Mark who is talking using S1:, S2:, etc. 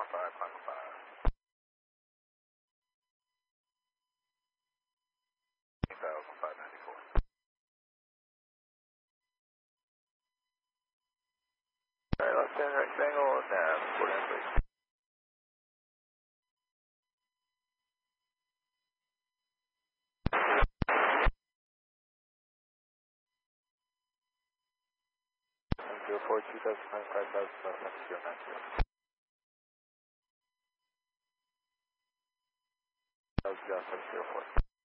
S1: Alright, left hand rectangle, nav, port in please. Zero 4 2095 090.